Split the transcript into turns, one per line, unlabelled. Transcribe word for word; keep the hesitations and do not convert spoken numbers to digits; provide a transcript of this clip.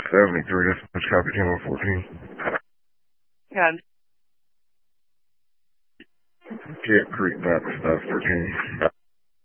seventy-three, that's much copy ten one fourteen.
Yeah.
Cat Creek Baptist, that's thirteen.